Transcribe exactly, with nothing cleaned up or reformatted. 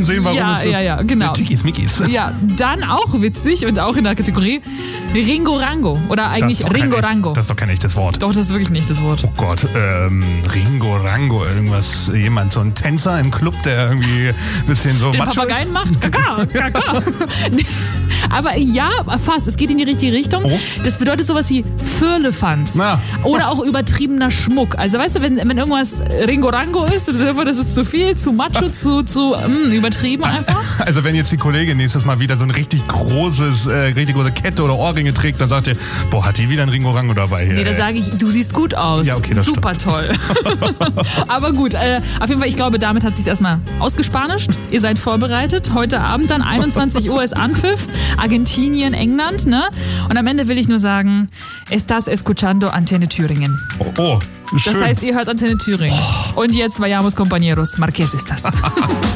dann sehen, warum ja, es ja, ja, genau. Tikis, Mikis. Ja, dann auch witzig und auch in der Kategorie Ringo Rango. Oder eigentlich Das ist doch kein Ringo echt- Rango. Das ist doch kein echtes Wort. Doch, das ist wirklich nicht das Wort. Oh Gott, ähm, Ringo Rango, irgendwas, jemand, so ein Tänzer im Club, der irgendwie ein bisschen so Den macho Papageien ist. macht Kaka, Kaka. Aber ja, fast, es geht in die richtige Richtung. Oh. Das bedeutet sowas wie Firlefanz. Na. Oder auch übertriebener Schmuck. Also weißt du, wenn, wenn irgendwas Ringo Rango ist, im Sinne von, das ist zu viel, zu macho, zu, zu mm, übertrieben einfach. Also wenn jetzt die Kollegin nächstes Mal wieder so ein richtig großes, äh, richtig große Kette oder Ohrringe trägt, dann sagt ihr, boah, hat die wieder ein Ringo Rango dabei hier. Nee, da ey. sage ich, du siehst gut aus. Ja, okay, das Super toll. Aber gut, äh, auf jeden Fall, ich glaube, damit hat sich erstmal ausgespanischt. Ihr seid vorbereitet. Heute Abend dann einundzwanzig Uhr ist Anpfiff. Argentinien, England, ne? Und am Ende will ich nur sagen, estás escuchando Antenne Thüringen. Oh, oh schön. Das heißt, ihr hört Antenne Thüringen. Und jetzt, vayamos compañeros, Marqués ist das.